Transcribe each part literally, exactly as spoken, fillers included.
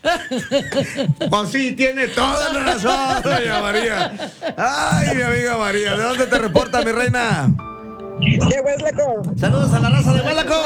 Pues sí, tiene toda la razón, doña María. Ay, mi amiga María, ¿de dónde te reporta, mi reina? De Hueslaco. Saludos a la raza de Hueslaco,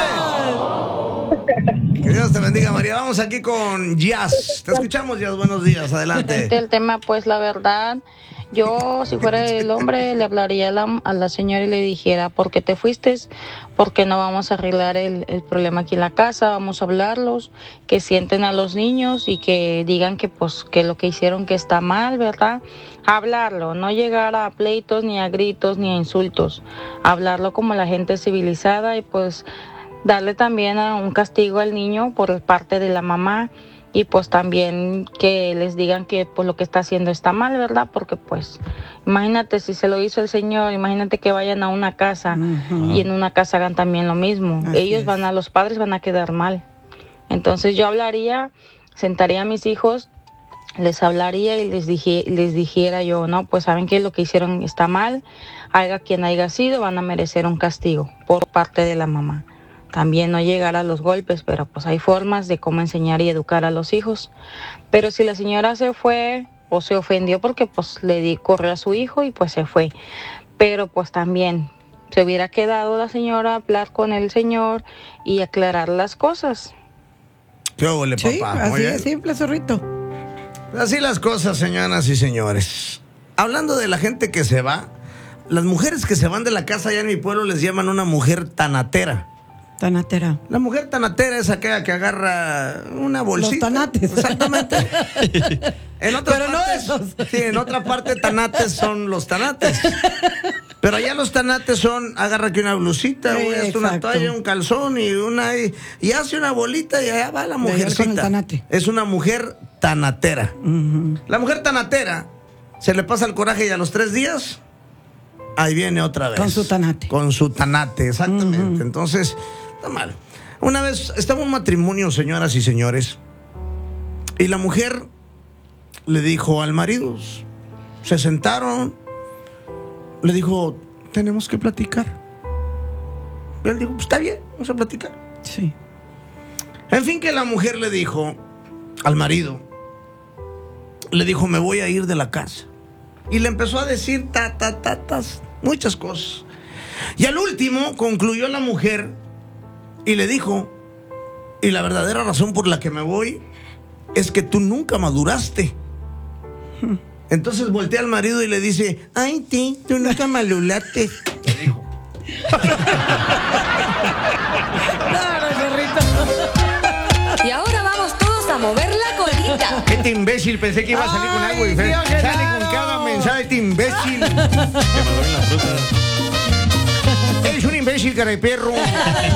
cuídate. Que Dios te bendiga, María. Vamos aquí con Jazz. Te escuchamos, Jazz. Buenos días, adelante. El tema, pues la verdad, yo si fuera el hombre le hablaría a la, a la señora y le dijera, ¿por qué te fuiste? Porque no vamos a arreglar el, el problema aquí en la casa, vamos a hablarlos, que sienten a los niños y que digan que pues que lo que hicieron que está mal, ¿verdad? Hablarlo, no llegar a pleitos, ni a gritos, ni a insultos, hablarlo como la gente civilizada y pues darle también a un castigo al niño por parte de la mamá. Y pues también que les digan que pues lo que está haciendo está mal, ¿verdad? Porque pues imagínate si se lo hizo el señor, imagínate que vayan a una casa uh-huh. y en una casa hagan también lo mismo. Así Ellos es. van a, los padres van a quedar mal. Entonces yo hablaría, sentaría a mis hijos, les hablaría y les, dije, les dijera yo, no, pues saben que lo que hicieron está mal, haya quien haya sido, van a merecer un castigo por parte de la mamá. También no llegar a los golpes, pero pues hay formas de cómo enseñar y educar a los hijos. Pero si la señora se fue o se ofendió porque pues le di correo a su hijo y pues se fue. Pero pues también se hubiera quedado la señora a hablar con el señor y aclarar las cosas. ¿Qué huele, papá? Sí, así de simple, zorrito. Así las cosas, señoras y señores. Hablando de la gente que se va, las mujeres que se van de la casa allá en mi pueblo les llaman una mujer tanatera. Tanatera. La mujer tanatera es aquella que agarra una bolsita. Los tanates. Exactamente. En otras Pero no partes, esos. Sí, en otra parte tanates son los tanates. Pero allá los tanates son, agarra aquí una blusita, Sí, güey, hasta una toalla, un calzón y una y, y hace una bolita y allá va la mujercita. Con el tanate. Es una mujer tanatera. Uh-huh. La mujer tanatera se le pasa el coraje y a los tres días ahí viene otra vez. Con su tanate. Con su tanate, exactamente. Uh-huh. Entonces, está mal. Una vez estaba un matrimonio, señoras y señores, y la mujer le dijo al marido, se sentaron, le dijo, tenemos que platicar. Y él dijo, pues está bien, vamos a platicar. Sí. En fin, que la mujer le dijo al marido, le dijo, me voy a ir de la casa. Y le empezó a decir ta, ta, ta, ta, muchas cosas. Y al último concluyó la mujer y le dijo, y la verdadera razón por la que me voy es que tú nunca maduraste. Entonces voltea al marido y le dice, ay, ti, tú nunca malulaste. Le dijo. Y ahora vamos todos a mover la colita. Este imbécil, pensé que iba a salir con algo diferente. Sale con cada mensaje, este imbécil. Que me duelen las frutas. Eres un imbécil, cara de perro.